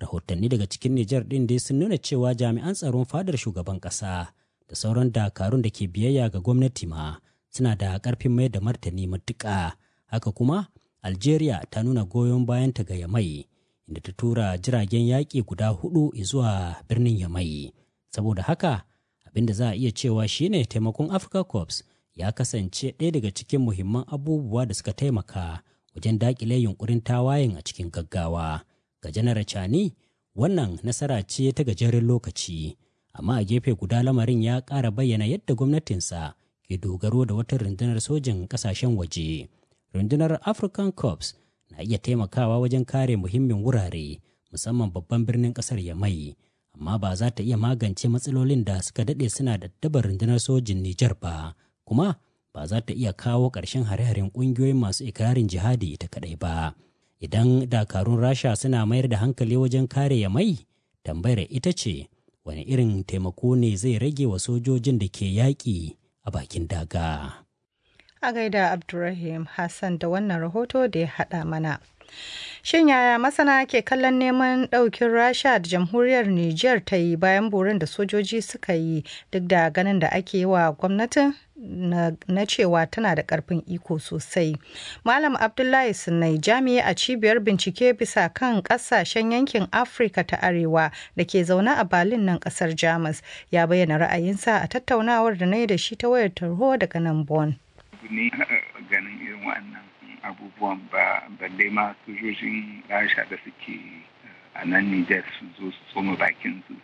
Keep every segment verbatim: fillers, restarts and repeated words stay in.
Rahotanni daga cikin Nijar ɗin dai sun nuna cewa jami'an tsaron fadar shugaban ƙasa da sauran dakarun da ke biyayya ga gwamnati ma suna da ƙarfin mai da martani matuƙa. Haka kuma Algeria ta nuna goyon bayanta ga Yamai, inda ta tura jiragen yaƙi guda hudu zuwa birnin Yamai. Saboda haka abin da za a iya cewa shine taimakon Africa Corps ya kasance ɗaya daga cikin muhimman abubuwa da suka taimaka wajen daƙile yunkurin tawayen a cikin gaggawa. Ga Janar Chani, wannan nasara ce ta gajeren lokaci, amma a gefe guda lamarin ya ƙara bayyana yadda gwamnatinsa ke dogaro da wata rundunar sojin ƙasashen waje. Rundunar African Corps na iya taimakawa wajen kare muhimmin wurare, musamman babban birnin ƙasar Yamai, amma ba za ta iya magance matsalolin da suka daɗe suna da dabar rundunar sojin Nijar ba, kuma ba za ta iya kawo ƙarshen hare-haren ƙungiyoyin masu ikirarin jihadi ita kaɗai ba. Idan dakarun Rasha suna mayar da hankali wajen kare Yamai, tambayar ita ce wani irin taimako ne zai rage wa sojojin da ke yaƙi a bakin daga. A gaida Abdulrahim Hassan da wannan rahoto da ya haɗa mana. Shin yaya masana ke kallon neman ɗaukin Rasha da jamhuriyar Nijar ta yi bayan borin da sojoji suka yi, duk da ganin da ake yi wa gwamnatin na, na cewa tana da ƙarfin iko sosai. Malam Abdullahi Sunnai, jami'i a cibiyar bincike bisa kan ƙasashen yankin Afirka ta Arewa da ke zaune a Berlin nan ƙasar Jamus, ya bayyana ra'ayinsa a tattaunawar da na yi da shi ta wayar tarho daga nan Bonn. Ne ganin irin wannan abubuwan ba, balle ma sojojin Rasha da suke a nan Nijar su zo su tsoma bakin su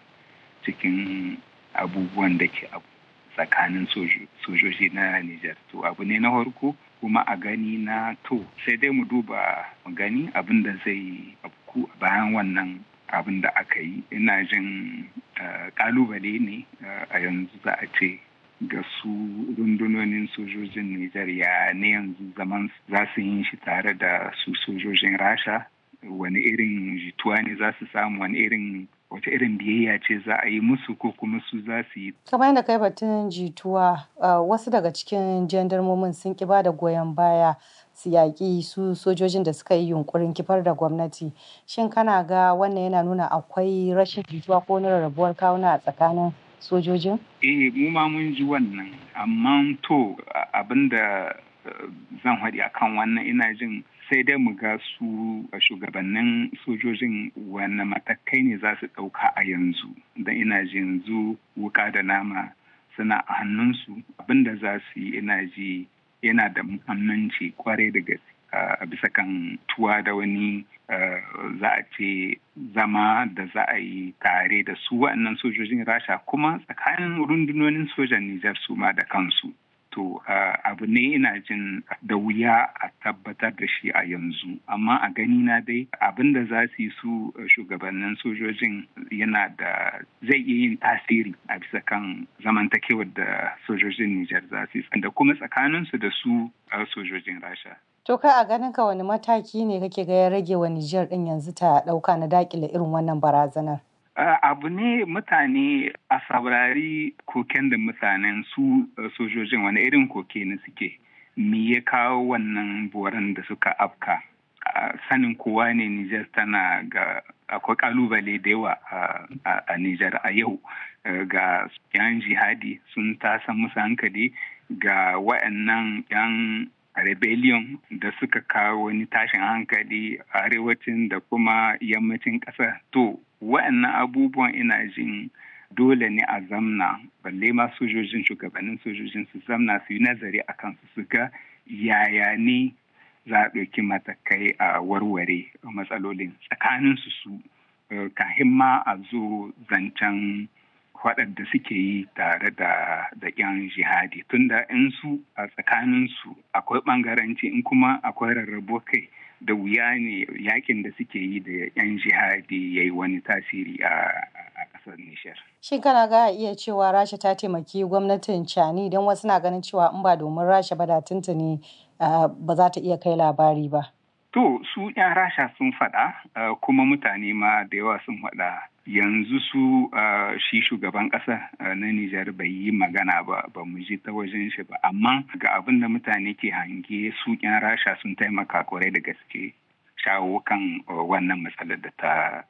cikin abubuwan da ke abu tsakanin sojoji na Nijar. To abu ne na farko, kuma a gani na to sai dai mu duba mu gani abin da zai afku bayan wannan abin da aka yi. Ina jin kalubale ne a yanzu za a ce ga su rundunonin sojojin Nijar ya ne yanzu zaman za su yi shi tare da su sojojin Rasha, wani irin jituwa ne za su samu, wani irin wata irin biyayya ce za a yi musu ko kuma su za su yi. Kamar yadda kai batun jituwa, wasu daga cikin jandarmomin sun ki ba da goyon baya su yaƙi su sojojin da suka yi yunkurin kifar da gwamnati. Shin kana ga wannan yana nuna akwai rashin jituwa ko na rarrabuwar kawuna a tsakanin sojojin? Eh, mu ma mun ji wannan, amma to abinda zan haɗi akan wannan ina jin sai dai mu ga su shugabannin sojojin wanne matakai ne za su ɗauka a yanzu. Don ina ji yanzu wuka da nama suna a hannunsu, abinda za su yi ina ji yana da muhimmanci kwarai da gaske a bisa kan tuwa da wani za a ce zama da za a yi tare da su waɗannan sojojin Rasha kuma tsakanin rundunonin sojan Nijar su ma da kansu. To abu ne ina jin da wuya a tabbatar da shi a yanzu, amma a gani na dai abin da za su yi su shugabannin sojojin yana da zai iya yin tasiri a bisa kan zamantakewar da sojojin Nijar za su yi da kuma tsakaninsu da su sojojin Rasha. To kai a ganin ka wani mataki ne kake ga ya rage wa Nijar din yanzu ta ɗauka na dakile irin wannan barazanar? Uh, abu ne mutane a saurari koken da mutanen su uh, sojojin wani irin koke ne suke, me ya kawo wannan boran da suka afka. Uh, sanin kowa ne Nijar tana ga akwai kalubale da yawa uh, a, a Nijar a yau, uh, ga yan jihadi sun tasa musu hankali, ga wa'annan yan rebellion da suka kawo wani tashin hankali a arewacin da kuma yammacin ƙasa. To wa'annan abubuwan ina jin dole ne a zamna, balle ma sojojin shugabannin sojojin su zamna su yi nazari a kansu su ga yaya ne za a ɗauki matakai a warware matsalolin tsakaninsu su kahin ma a zo zancen waɗanda suke yi tare da da yan jihadi, tunda in su a tsakaninsu akwai ɓangaranci in kuma akwai rarrabo kai da wuya ne yakin da suke yi da yan jihadi ya yi wani tasiri a ƙasar Nishar. Shin kana ga iya cewa Rasha ta taimaki gwamnatin Chani don wasu na ganin cewa in ba domin Rasha ba da tuntuni ba za ta iya kai labari ba? To su yan Rasha sun faɗa kuma mutane ma da yawa sun faɗa. Yanzu su shi shugaban ƙasa na Nijar bai yi magana ba, ba mu ji ta wajen shi ba, amma ga abin da mutane ke hange su yan Rasha sun taimaka kwarai da gaske shawo kan wannan matsalar da ta